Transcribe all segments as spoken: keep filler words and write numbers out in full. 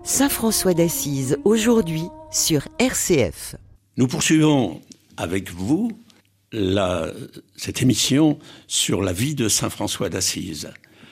Saint-François d'Assise, aujourd'hui, sur R C F. Nous poursuivons avec vous la, cette émission sur la vie de Saint-François d'Assise.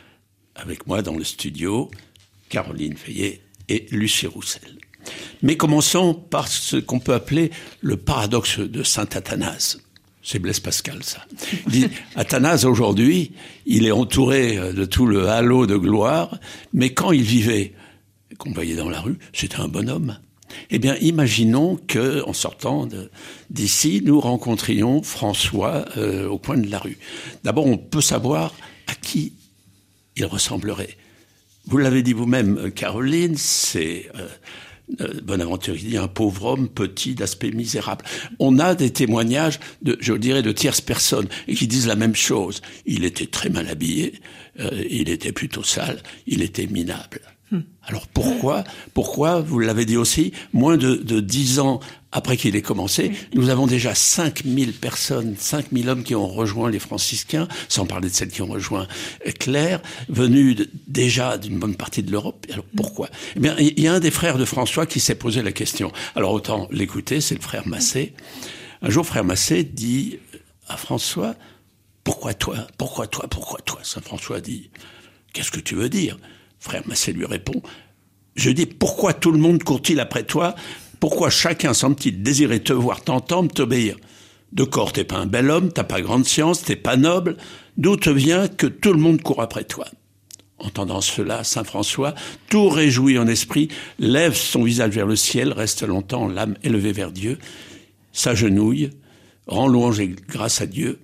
Avec moi dans le studio, Caroline Feillet et Lucie Roussel. Mais commençons par ce qu'on peut appeler le paradoxe de saint Athanase. C'est Blaise Pascal, ça. Il dit, Athanase, aujourd'hui, il est entouré de tout le halo de gloire, mais quand il vivait, qu'on voyait dans la rue, c'était un bonhomme. Eh bien, imaginons que, en sortant de, d'ici, nous rencontrions François euh, au coin de la rue. D'abord, on peut savoir à qui il ressemblerait. Vous l'avez dit vous-même, Caroline, c'est euh, euh, Bonaventure, il dit un pauvre homme petit d'aspect misérable. On a des témoignages, de, je dirais, de tierces personnes et qui disent la même chose. Il était très mal habillé, euh, il était plutôt sale, il était minable. Alors pourquoi, pourquoi, vous l'avez dit aussi, moins de, de dix ans après qu'il ait commencé, nous avons déjà cinq mille personnes, cinq mille hommes qui ont rejoint les franciscains, sans parler de celles qui ont rejoint Claire, venus de, déjà d'une bonne partie de l'Europe. Alors pourquoi ? Eh bien, il y a un des frères de François qui s'est posé la question. Alors autant l'écouter, c'est le frère Massé. Un jour, frère Massé dit à François, « Pourquoi toi ? Pourquoi toi ? Pourquoi toi ?» Saint François dit, « Qu'est-ce que tu veux dire ?» Frère Massé lui répond, « Je dis, pourquoi tout le monde court-il après toi ? Pourquoi chacun semble-t-il désirer te voir, t'entendre, t'obéir ? De corps, t'es pas un bel homme, t'as pas grande science, t'es pas noble. D'où te vient que tout le monde court après toi ?» Entendant cela, saint François, tout réjoui en esprit, lève son visage vers le ciel, reste longtemps l'âme élevée vers Dieu, s'agenouille, rend louange et grâce à Dieu,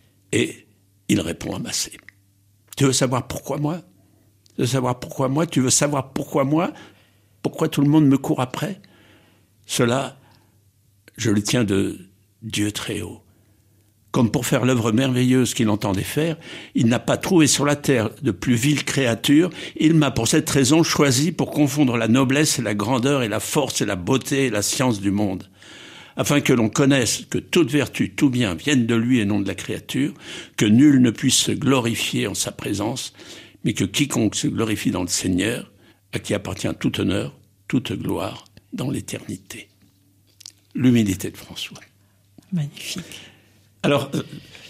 et il répond à Massé. « Tu veux savoir pourquoi moi ? De savoir pourquoi moi, tu veux savoir pourquoi moi, pourquoi tout le monde me court après ? Cela, je le tiens de Dieu très haut. Comme pour faire l'œuvre merveilleuse qu'il entendait faire, il n'a pas trouvé sur la terre de plus vile créature. Il m'a pour cette raison choisi pour confondre la noblesse et la grandeur et la force et la beauté et la science du monde, afin que l'on connaisse que toute vertu, tout bien viennent de lui et non de la créature, que nul ne puisse se glorifier en sa présence, mais que quiconque se glorifie dans le Seigneur, à qui appartient tout honneur, toute gloire dans l'éternité. L'humilité de François. Magnifique. Alors, euh,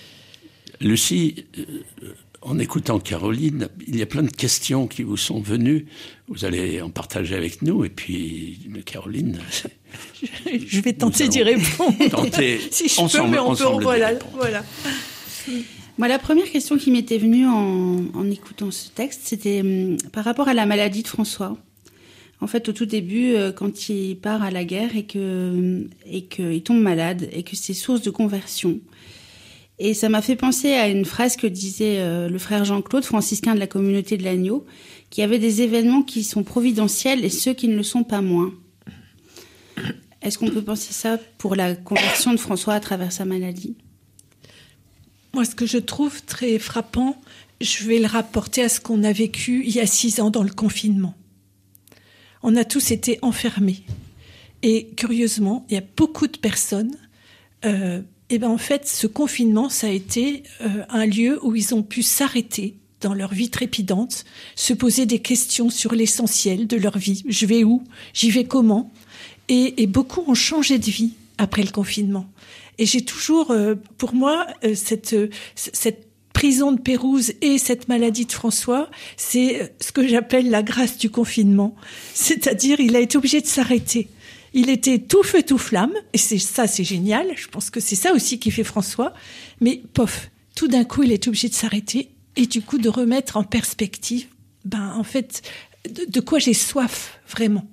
Lucie, euh, en écoutant Caroline, il y a plein de questions qui vous sont venues. Vous allez en partager avec nous, et puis Caroline... Je vais tenter d'y répondre. Tenter si je ensemble, peux, mais on peut, voilà, voilà. Moi, la première question qui m'était venue en, en écoutant ce texte, c'était hum, par rapport à la maladie de François. En fait, au tout début, euh, quand il part à la guerre et que et qu'il tombe malade et que c'est source de conversion. Et ça m'a fait penser à une phrase que disait euh, le frère Jean-Claude, franciscain de la communauté de l'Agneau, qu'il y avait des événements qui sont providentiels et ceux qui ne le sont pas moins. Est-ce qu'on peut penser ça pour la conversion de François à travers sa maladie ? Moi, ce que je trouve très frappant, je vais le rapporter à ce qu'on a vécu il y a six ans dans le confinement. On a tous été enfermés. Et curieusement, il y a beaucoup de personnes... Euh, et ben en fait, ce confinement, ça a été euh, un lieu où ils ont pu s'arrêter dans leur vie trépidante, se poser des questions sur l'essentiel de leur vie. Je vais où ? J'y vais comment ? et, et beaucoup ont changé de vie après le confinement. Et j'ai toujours, euh, pour moi, euh, cette, euh, cette prison de Pérouse et cette maladie de François, c'est ce que j'appelle la grâce du confinement. C'est-à-dire, il a été obligé de s'arrêter. Il était tout feu, tout flamme, et c'est ça, c'est génial. Je pense que c'est ça aussi qui fait François. Mais pof, tout d'un coup, il est obligé de s'arrêter et du coup de remettre en perspective, ben en fait, de, de quoi j'ai soif vraiment.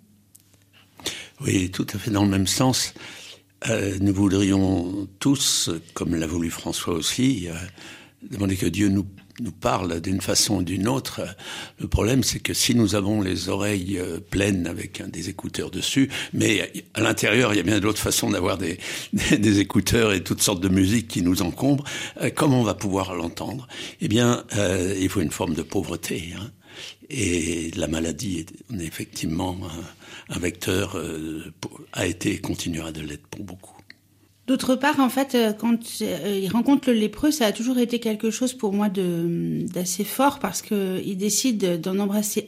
Oui, tout à fait dans le même sens. Euh, nous voudrions tous, comme l'a voulu François aussi, euh, demander que Dieu nous, nous parle d'une façon ou d'une autre. Le problème, c'est que si nous avons les oreilles euh, pleines avec hein, des écouteurs dessus, mais à l'intérieur, il y a bien d'autres façons d'avoir des, des, des écouteurs et toutes sortes de musique qui nous encombrent, euh, comment on va pouvoir l'entendre ? Eh bien, euh, il faut une forme de pauvreté, hein. Et la maladie est, on est effectivement un, un vecteur, euh, a été et continuera de l'être pour beaucoup. D'autre part, en fait, quand il rencontre le lépreux, ça a toujours été quelque chose pour moi de, d'assez fort parce qu'il décide d'en embrasser un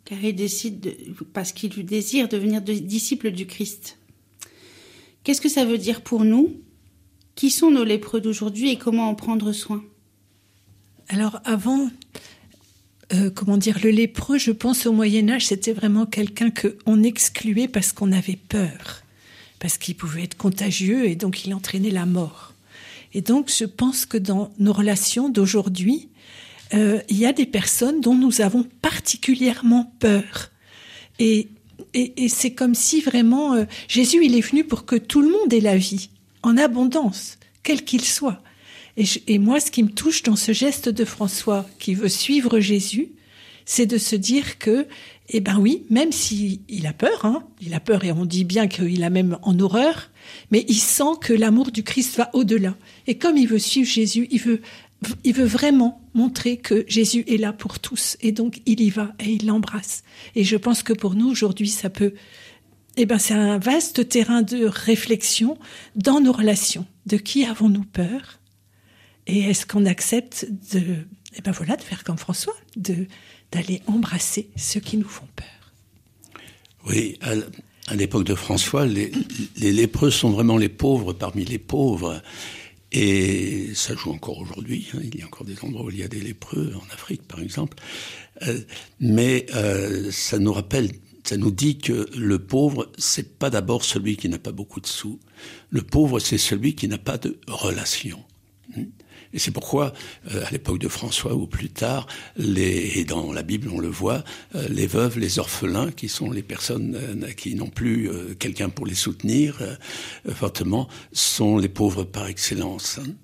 car il décide de, parce qu'il désire devenir de, disciple du Christ. Qu'est-ce que ça veut dire pour nous? Qui sont nos lépreux d'aujourd'hui et comment en prendre soin? Alors avant, euh, comment dire, le lépreux, je pense au Moyen-Âge, c'était vraiment quelqu'un qu'on excluait parce qu'on avait peur, parce qu'il pouvait être contagieux et donc il entraînait la mort. Et donc je pense que dans nos relations d'aujourd'hui, euh, il y a des personnes dont nous avons particulièrement peur. Et, et, et c'est comme si vraiment, euh, Jésus, il est venu pour que tout le monde ait la vie, en abondance, quel qu'il soit. Et, je, et moi, ce qui me touche dans ce geste de François, qui veut suivre Jésus, c'est de se dire que, eh ben oui, même s'il il a peur, hein, il a peur et on dit bien qu'il a même en horreur, mais il sent que l'amour du Christ va au-delà. Et comme il veut suivre Jésus, il veut, il veut vraiment montrer que Jésus est là pour tous. Et donc, il y va et il l'embrasse. Et je pense que pour nous, aujourd'hui, ça peut... Eh ben, c'est un vaste terrain de réflexion dans nos relations. De qui avons-nous peur? Et est-ce qu'on accepte de, eh ben voilà, de faire comme François, de, d'aller embrasser ceux qui nous font peur? Oui, à, à l'époque de François, les, les lépreux sont vraiment les pauvres parmi les pauvres. Et ça joue encore aujourd'hui. Hein. Il y a encore des endroits où il y a des lépreux, en Afrique par exemple. Euh, mais euh, ça nous rappelle, ça nous dit que le pauvre, c'est pas d'abord celui qui n'a pas beaucoup de sous. Le pauvre, c'est celui qui n'a pas de relation. Et c'est pourquoi, euh, à l'époque de François ou plus tard, les, et dans la Bible on le voit, euh, les veuves, les orphelins, qui sont les personnes euh, qui n'ont plus euh, quelqu'un pour les soutenir euh, fortement, sont les pauvres par excellence. Hein.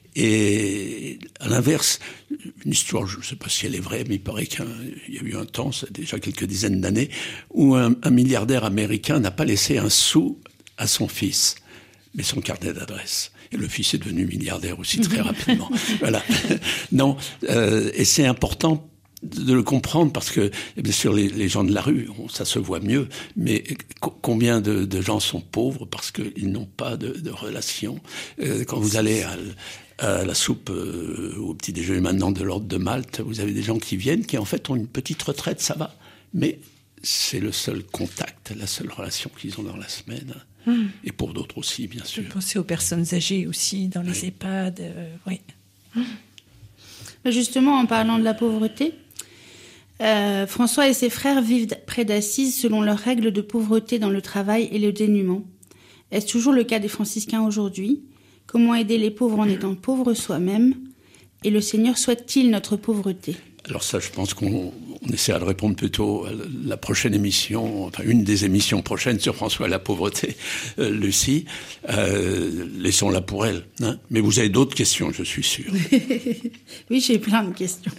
Et à l'inverse, une histoire, je ne sais pas si elle est vraie, mais il paraît qu'il y a eu un temps, c'est déjà quelques dizaines d'années, où un, un milliardaire américain n'a pas laissé un sou à son fils, mais son carnet d'adresse. Et le fils est devenu milliardaire aussi très rapidement. Voilà. Non, euh, et c'est important de le comprendre parce que, bien sûr, les, les gens de la rue, on, ça se voit mieux, mais co- combien de, de gens sont pauvres parce qu'ils n'ont pas de, de relation. Euh, quand vous allez à, à la soupe, euh, au petit déjeuner maintenant de l'ordre de Malte, vous avez des gens qui viennent, qui en fait ont une petite retraite, ça va, mais c'est le seul contact, la seule relation qu'ils ont dans la semaine. Mmh. Et pour d'autres aussi, bien sûr. Je pensais aux personnes âgées aussi, dans les oui. EHPAD. Euh, oui. Mmh. Justement, en parlant de la pauvreté, euh, François et ses frères vivent près d'Assise selon leurs règles de pauvreté dans le travail et le dénuement. Est-ce toujours le cas des franciscains aujourd'hui? Comment aider les pauvres en étant pauvres soi-même? Et le Seigneur souhaite-t-il notre pauvreté? Alors ça, je pense qu'on on essaiera de répondre plutôt à la prochaine émission, enfin une des émissions prochaines sur François et la pauvreté, euh, Lucie. Euh, laissons-la pour elle. Hein. Mais vous avez d'autres questions, je suis sûr. Oui, j'ai plein de questions.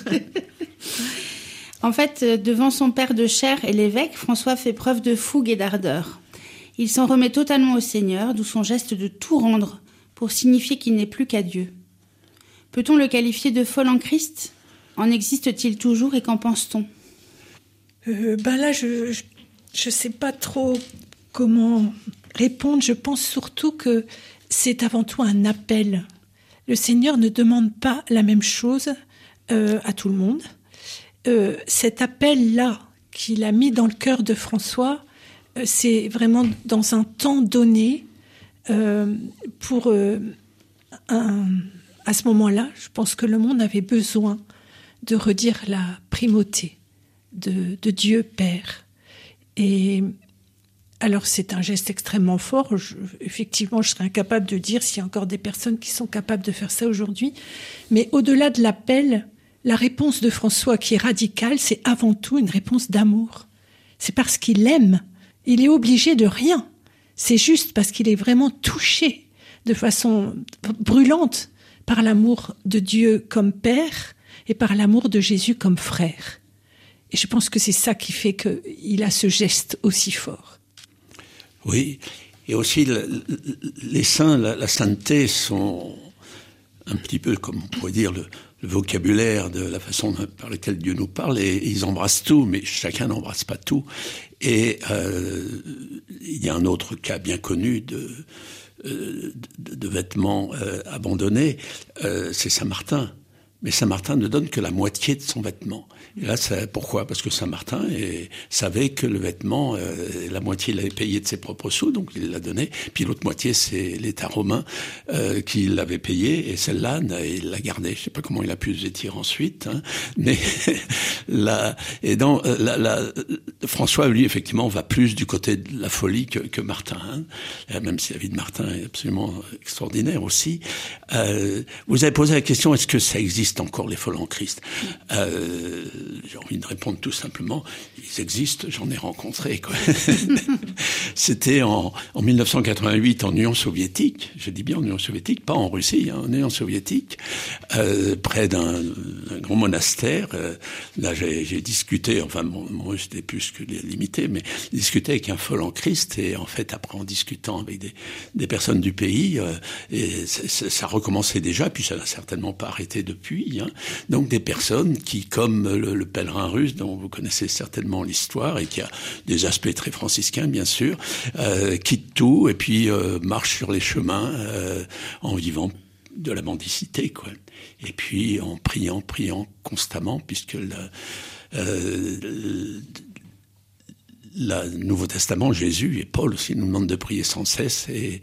En fait, devant son père de chair et l'évêque, François fait preuve de fougue et d'ardeur. Il s'en remet totalement au Seigneur, d'où son geste de tout rendre pour signifier qu'il n'est plus qu'à Dieu. Peut-on le qualifier de folle en Christ ? En existe-t-il toujours et qu'en pense-t-on ? euh, Ben là, je ne sais pas trop comment répondre. Je pense surtout que c'est avant tout un appel. Le Seigneur ne demande pas la même chose euh, à tout le monde. Euh, cet appel-là qu'il a mis dans le cœur de François, euh, c'est vraiment dans un temps donné euh, pour euh, un, à ce moment-là, je pense que le monde avait besoin de redire la primauté de, de Dieu Père. Et alors c'est un geste extrêmement fort. Je, effectivement, je serais incapable de dire s'il y a encore des personnes qui sont capables de faire ça aujourd'hui. Mais au-delà de l'appel, la réponse de François qui est radicale, c'est avant tout une réponse d'amour. C'est parce qu'il aime. Il est obligé de rien. C'est juste parce qu'il est vraiment touché de façon brûlante par l'amour de Dieu comme Père et par l'amour de Jésus comme frère. Et je pense que c'est ça qui fait qu'il a ce geste aussi fort. Oui, et aussi le, les saints, la, la sainteté sont un petit peu, comme on pourrait dire, le, le vocabulaire de la façon par laquelle Dieu nous parle, et, et ils embrassent tout, mais chacun n'embrasse pas tout. Et euh, il y a un autre cas bien connu de, de, de vêtements euh, abandonnés, euh, c'est Saint Martin. mais Saint Martin ne donne que la moitié de son vêtement. Et là, c'est pourquoi ? Parce que Saint Martin est, savait que le vêtement, euh, la moitié, il l'avait payé de ses propres sous, donc il l'a donné. Puis l'autre moitié, c'est l'État romain euh, qui l'avait payé, et celle-là, il l'a gardée. Je sais pas comment il a pu se vêtir ensuite, hein, mais là, et dans la, la, François, lui, effectivement, va plus du côté de la folie que, que Martin, hein, même si la vie de Martin est absolument extraordinaire aussi. Euh, vous avez posé la question, est-ce que ça existe encore les folles en Christ ? euh, J'ai envie de répondre tout simplement, ils existent, j'en ai rencontré, quoi. C'était en, en mille neuf cent quatre-vingt-huit en Union soviétique, je dis bien en Union soviétique, pas en Russie, hein, en Union soviétique, euh, près d'un, d'un grand monastère. Euh, là, j'ai, j'ai discuté, enfin, bon, moi, j'étais plus que limité, mais discuté avec un folle en Christ, et en fait, après, en discutant avec des, des personnes du pays, euh, et c- c- ça recommençait déjà, puis ça n'a certainement pas arrêté depuis, hein. Donc, des personnes qui, comme le, le pèlerin russe, dont vous connaissez certainement l'histoire, et qui a des aspects très franciscains, bien sûr, euh, quittent tout, et puis euh, marchent sur les chemins euh, en vivant de la mendicité, quoi. Et puis en priant, priant constamment, puisque le, euh, le Nouveau Testament, Jésus et Paul aussi nous demandent de prier sans cesse, et,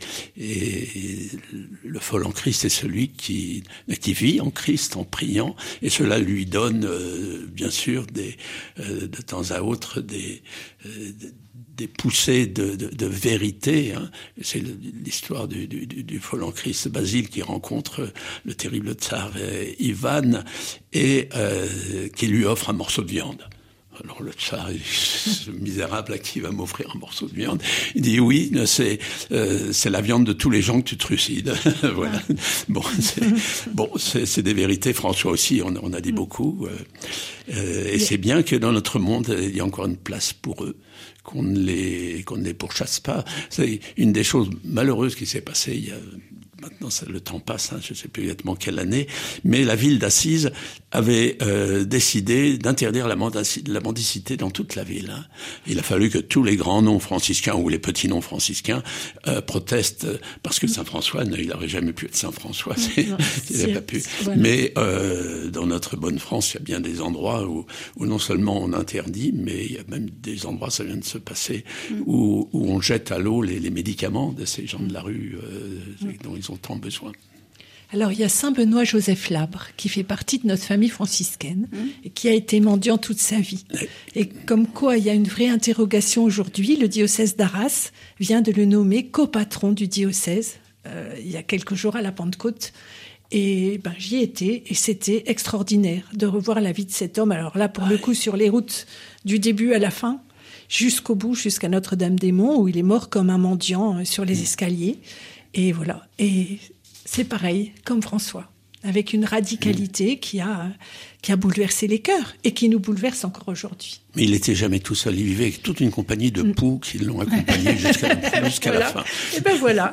et le folle en Christ est celui qui, qui vit en Christ en priant, et cela lui donne euh, bien sûr des, euh, de temps à autre des, euh, des poussées de, de, de vérité, hein. C'est l'histoire du, du, du folle en Christ, Basile, qui rencontre le terrible tsar Ivan, et euh, qui lui offre un morceau de viande. Alors le tsar, ce misérable à qui va m'offrir un morceau de viande, il dit oui, c'est euh, c'est la viande de tous les gens que tu trucides. Voilà. Bon, c'est, bon, c'est, c'est des vérités. François aussi, on, on a dit beaucoup, euh, euh, et c'est bien que dans notre monde, il y a encore une place pour eux, qu'on ne les qu'on ne les pourchasse pas. C'est une des choses malheureuses qui s'est passée il y a. Maintenant, ça, le temps passe, hein, je ne sais plus exactement quelle année, mais la ville d'Assise avait euh, décidé d'interdire la, mendaci- la mendicité dans toute la ville. Hein. Il a fallu que tous les grands noms franciscains ou les petits noms franciscains euh, protestent, parce que Saint François, il n'aurait jamais pu être Saint François, c'est, non, il n'aurait pas pu. Voilà. Mais euh, dans notre bonne France, il y a bien des endroits où, où non seulement on interdit, mais il y a même des endroits, ça vient de se passer, mm. où, où on jette à l'eau les, les médicaments de ces gens de la rue euh, mm. dont ils ont tant besoin. Alors, il y a Saint Benoît Joseph Labre, qui fait partie de notre famille franciscaine, mmh. et qui a été mendiant toute sa vie. Et comme quoi, il y a une vraie interrogation aujourd'hui. Le diocèse d'Arras vient de le nommer copatron du diocèse, euh, il y a quelques jours à la Pentecôte. Et ben, j'y étais, et c'était extraordinaire de revoir la vie de cet homme. Alors là, pour le coup, sur les routes du début à la fin, jusqu'au bout, jusqu'à Notre-Dame-des-Monts, où il est mort comme un mendiant sur les escaliers. Et voilà. Et c'est pareil, comme François, avec une radicalité qui a, qui a bouleversé les cœurs et qui nous bouleverse encore aujourd'hui. Mais il n'était jamais tout seul, il vivait avec toute une compagnie de poux qui l'ont accompagné jusqu'à, la, jusqu'à voilà. la fin. Et ben voilà.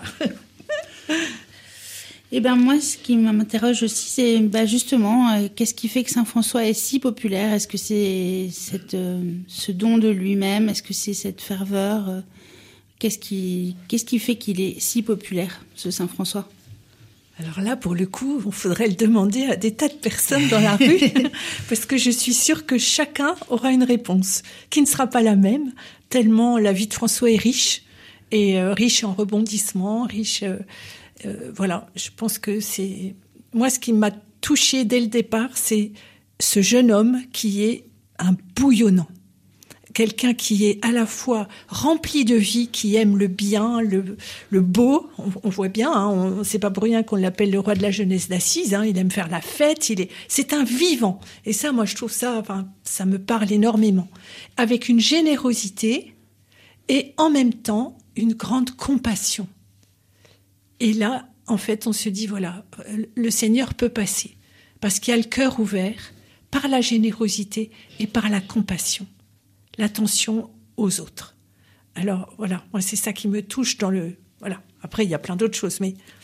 Et ben moi, ce qui m'interroge aussi, c'est bah justement, euh, qu'est-ce qui fait que Saint François est si populaire ? Est-ce que c'est cette, euh, ce don de lui-même ? Est-ce que c'est cette ferveur ? euh, Qu'est-ce qui, qu'est-ce qui fait qu'il est si populaire, ce Saint François ? Alors là, pour le coup, on faudrait le demander à des tas de personnes dans la rue, parce que je suis sûre que chacun aura une réponse, qui ne sera pas la même, tellement la vie de François est riche, et euh, riche en rebondissements, riche... Euh, euh, voilà, je pense que c'est... Moi, ce qui m'a touchée dès le départ, c'est ce jeune homme qui est un bouillonnant. Quelqu'un qui est à la fois rempli de vie, qui aime le bien, le, le beau. On, on voit bien, hein, on, c'est pas pour rien qu'on l'appelle le roi de la jeunesse d'Assise. Hein, il aime faire la fête. Il est, c'est un vivant. Et ça, moi, je trouve ça, enfin, ça me parle énormément. Avec une générosité et en même temps une grande compassion. Et là, en fait, on se dit voilà, le Seigneur peut passer parce qu'il y a le cœur ouvert par la générosité et par la compassion. L'attention aux autres. Alors, voilà, moi, c'est ça qui me touche dans le... Voilà. Après, il y a plein d'autres choses, mais